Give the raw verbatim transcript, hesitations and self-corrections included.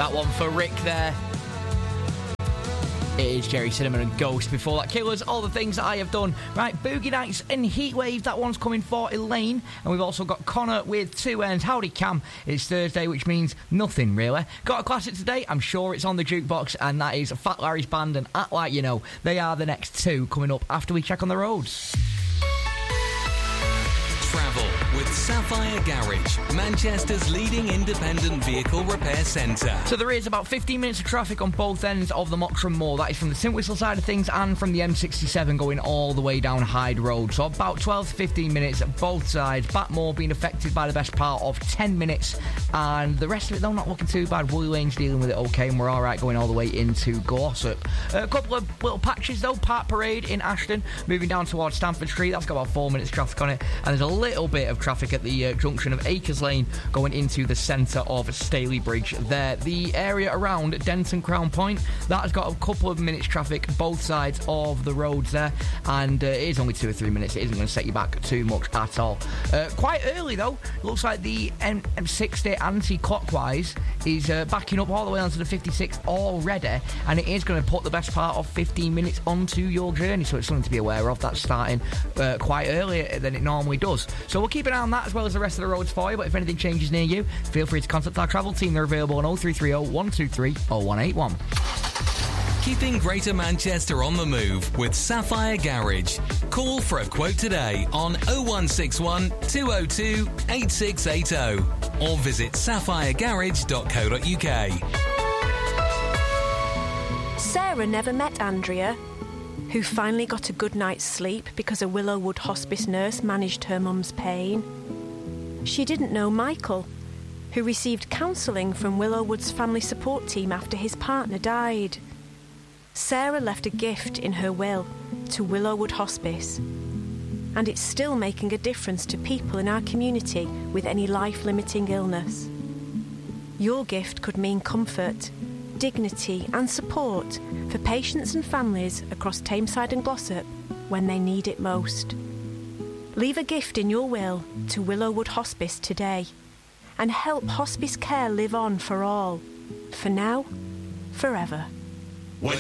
That one for Rick there. It is Jerry Cinnamon and Ghost. Before that, Killers, All the Things I Have Done. Right, Boogie Nights and Heatwave, that one's coming for Elaine. And we've also got Connor with two ends. Howdy Cam. It's Thursday, which means nothing, really. Got a classic today, I'm sure it's on the jukebox, and that is Fat Larry's Band and Act Like You Know. They are the next two coming up after we check on the roads. Travel with Sapphire Garage, Manchester's leading independent vehicle repair centre. So there is about fifteen minutes of traffic on both ends of the Mottram Moor. That is from the Tintwistle side of things and from the M sixty-seven going all the way down Hyde Road. So about twelve to fifteen minutes at both sides. Batmore being affected by the best part of ten minutes. And the rest of it, though, not looking too bad. Woolly Lane's dealing with it okay, and we're all right going all the way into Glossop. A couple of little patches, though. Park Parade in Ashton, moving down towards Stamford Street. That's got about four minutes traffic on it. And there's a little bit of traffic at the uh, junction of Acres Lane going into the centre of Staley Bridge there. The area around Denton Crown Point, that has got a couple of minutes traffic both sides of the roads there, and uh, it is only two or three minutes. It isn't going to set you back too much at all. Uh, quite early though, looks like the M sixty anti-clockwise is uh, backing up all the way onto the fifty-six already, and it is going to put the best part of fifteen minutes onto your journey, so it's something to be aware of. That's starting uh, quite earlier than it normally does. So we'll keep an eye on that as well as the rest of the roads for you, but if anything changes near you, feel free to contact our travel team. They're available on oh three three oh, one two three, oh one eight one. Keeping Greater Manchester on the move with Sapphire Garage. Call for a quote today on oh one six one, two oh two, eight six eight oh or visit sapphire garage dot co dot uk. Sarah never met Andrea, who finally got a good night's sleep because a Willowwood hospice nurse managed her mum's pain. She didn't know Michael, who received counselling from Willowwood's family support team after his partner died. Sarah left a gift in her will to Willowwood Hospice, and it's still making a difference to people in our community with any life-limiting illness. Your gift could mean comfort, dignity and support for patients and families across Tameside and Glossop when they need it most. Leave a gift in your will to Willowwood Hospice today and help hospice care live on for all, for now, forever.